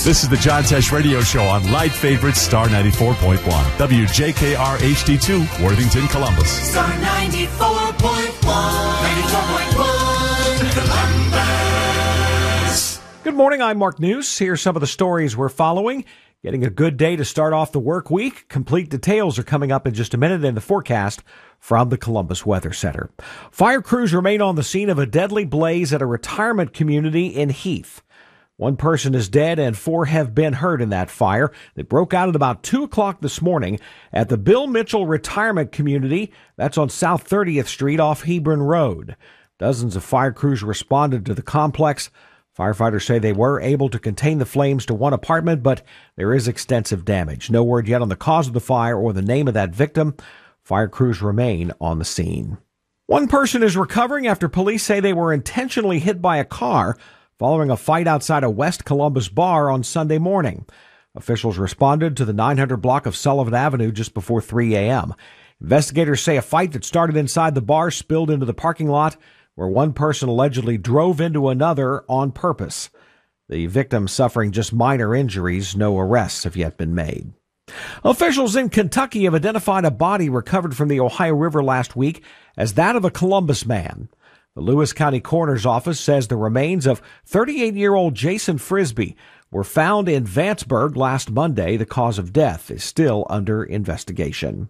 This is the John Tesh Radio Show on Light Favorite Star 94.1. WJKR HD2, Worthington, Columbus. Star 94.1 Columbus. Good morning, I'm Mark News. Here's some of the stories we're following. Getting a good day to start off the work week. Complete details are coming up in just a minute in the forecast from the Columbus Weather Center. Fire crews remain on the scene of a deadly blaze at a retirement community in Heath. One person is dead and 4 have been hurt in that fire that broke out at about 2 o'clock this morning at the Bill Mitchell Retirement Community. That's on South 30th Street off Hebron Road. Dozens of fire crews responded to the complex. Firefighters say they were able to contain the flames to one apartment, but there is extensive damage. No word yet on the cause of the fire or the name of that victim. Fire crews remain on the scene. One person is recovering after police say they were intentionally hit by a car following a fight outside a West Columbus bar on Sunday morning. Officials responded to the 900 block of Sullivan Avenue just before 3 a.m. Investigators say a fight that started inside the bar spilled into the parking lot, where one person allegedly drove into another on purpose. The victim suffering just minor injuries. No arrests have yet been made. Officials in Kentucky have identified a body recovered from the Ohio River last week as that of a Columbus man. The Lewis County Coroner's Office says the remains of 38-year-old Jason Frisbee were found in Vanceburg last Monday. The cause of death is still under investigation.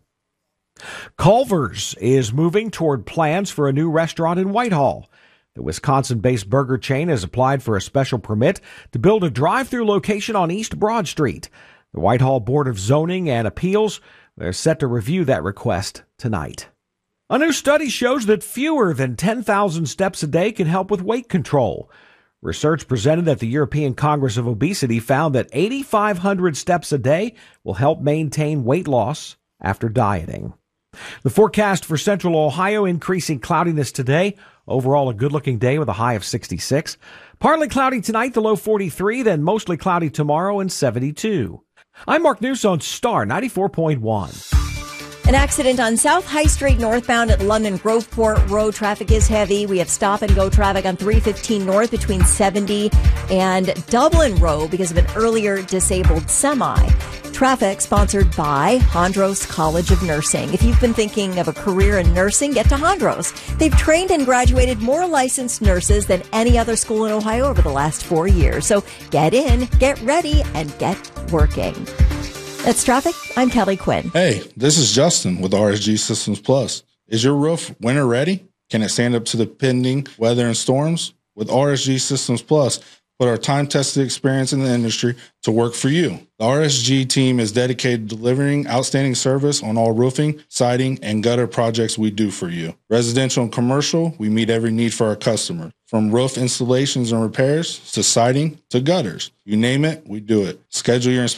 Culver's is moving toward plans for a new restaurant in Whitehall. The Wisconsin-based burger chain has applied for a special permit to build a drive-through location on East Broad Street. The Whitehall Board of Zoning and Appeals are set to review that request tonight. A new study shows that fewer than 10,000 steps a day can help with weight control. Research presented at the European Congress of Obesity found that 8,500 steps a day will help maintain weight loss after dieting. The forecast for central Ohio, increasing cloudiness today. Overall, a good-looking day with a high of 66. Partly cloudy tonight, the low 43, then mostly cloudy tomorrow and 72. I'm Mark News on Star 94.1. An accident on South High Street northbound at London Groveport Road. Traffic is heavy. We have stop-and-go traffic on 315 north between 70 and Dublin Road because of an earlier disabled semi. Traffic sponsored by Hondros College of Nursing. If you've been thinking of a career in nursing, get to Hondros. They've trained and graduated more licensed nurses than any other school in Ohio over the last 4 years. So get in, get ready, and get working. That's traffic. I'm Kelly Quinn. Hey, this is Justin with RSG Systems Plus. Is your roof winter ready? Can it stand up to the pending weather and storms? With RSG Systems Plus, put our time-tested experience in the industry to work for you. The RSG team is dedicated to delivering outstanding service on all roofing, siding, and gutter projects we do for you. Residential and commercial, we meet every need for our customers. From roof installations and repairs to siding to gutters. You name it, we do it. Schedule your inspection